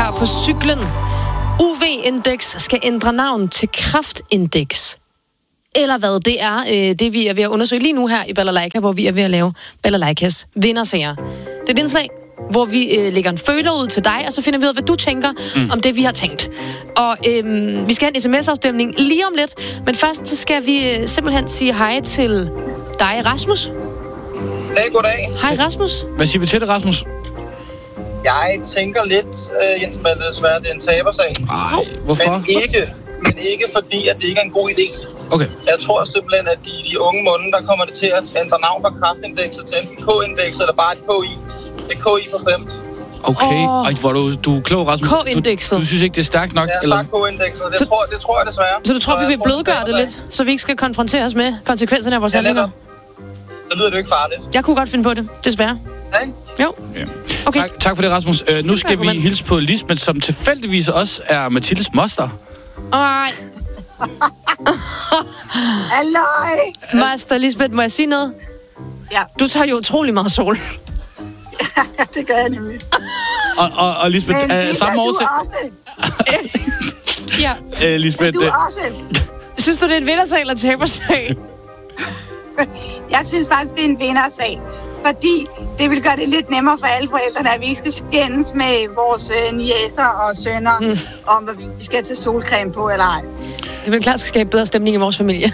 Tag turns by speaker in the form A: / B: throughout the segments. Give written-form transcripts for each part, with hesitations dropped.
A: her på cyklen. UV-indeks skal ændre navn til kraftindeks. Eller hvad? Det er det, vi er ved at undersøge lige nu her i Balalaika, hvor vi er ved at lave Balalaikas vindersager. Det er et indslag, hvor vi lægger en føler ud til dig, og så finder vi ud af, hvad du tænker om det, vi har tænkt. Og vi skal have en sms-afstemning lige om lidt, men først så skal vi simpelthen sige hej til dig, Rasmus.
B: Hey, goddag.
A: Hej, Rasmus.
C: Hvad siger vi til det, Rasmus?
B: Jeg tænker lidt, Jens, men desværre, det er en tabersag.
C: Ej, hvorfor?
B: Men ikke fordi, at det ikke er en god idé.
C: Okay.
B: Jeg tror simpelthen, at de unge munde, der kommer det til at ændre navn på kraftindekset til enten K-indeks eller bare et KI. Det er KI på 5.
C: Okay. Ej, hvor du er klog, Rasmus.
A: K-indekset.
C: Du synes ikke, det er stærkt nok?
B: Ja,
C: eller?
B: bare K-indekset. Det tror jeg desværre.
A: Så du tror, vi vil blødgøre det lidt, så vi ikke skal konfrontere os med konsekvenserne af vores handlinger?
B: Så lyder det jo ikke farligt.
A: Jeg kunne godt finde på det, desværre.
B: Nej?
A: Jo.
C: Ja.
A: Okay.
C: Tak for det, Rasmus. Nu skal vi hilse på Lisbeth, som tilfældigvis også er Mathildes moster.
A: Ej.
D: Halløj!
A: Master Lisbeth, må jeg sige noget?
D: Ja.
A: Du tager jo utrolig meget sol.
D: Ja, det gør jeg nemlig.
C: Og Lisbeth, samme årsag...
A: Ja.
C: Lisbeth...
D: Du også.
A: Synes du, det er en vindersag eller tabersag?
D: Jeg synes faktisk, det er en vindersag. Fordi det vil gøre det lidt nemmere for alle forældrene, at vi ikke skal skændes med vores niecer og sønner om, hvad vi skal til solcreme på eller ej.
A: Det vil klart skabe bedre stemning i vores familie.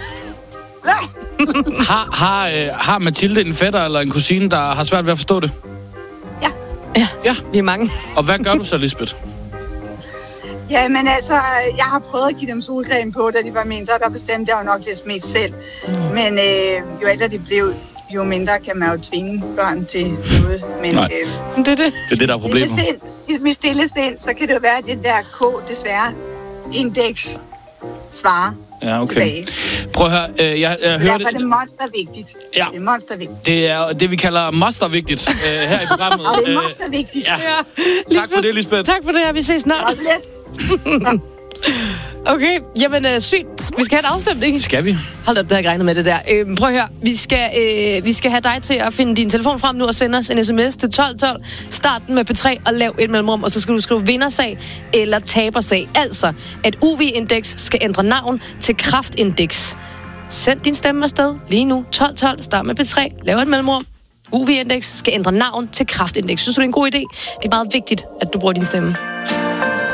C: Har Mathilde en fætter eller en kusine, der har svært ved at forstå det?
A: Ja, vi er mange.
C: Og hvad gør du så, Lisbeth?
D: Jamen altså, jeg har prøvet at give dem solcreme på, da de var mindre. Der bestemte jeg jo nok lidt mest selv. Men jo ældre de blev, jo mindre kan man jo tvinge børn til noget. Men
A: det er det.
C: Det er det, der er problemet.
D: Med stille sind, så kan det jo være, at det der K, desværre, indeks svarer.
C: Ja, okay.
D: Tilbage.
C: Prøv at høre, jeg hører det...
D: Derfor er det monstervigtigt.
C: Ja.
D: Det er monstervigtigt.
C: Det er det, vi kalder monstervigtigt her i programmet.
D: Og det er monstervigtigt.
C: Ja. Tak for det, Lisbeth.
A: Tak for det her, vi ses snart. Okay, jamen sygt. Vi skal have en afstemning.
C: Skal vi?
A: Hold op, det har jeg regnet med det der. Prøv at høre, vi skal have dig til at finde din telefon frem nu og sende os en sms til 1212. Start den med P3 og lav et mellemrum, og så skal du skrive vindersag eller tabersag. Altså, at UV-indeks skal ændre navn til kraftindeks. Send din stemme afsted lige nu. 1212, start med P3, lav et mellemrum. UV-indeks skal ændre navn til kraftindeks. Synes du, det er en god idé? Det er meget vigtigt, at du bruger din stemme.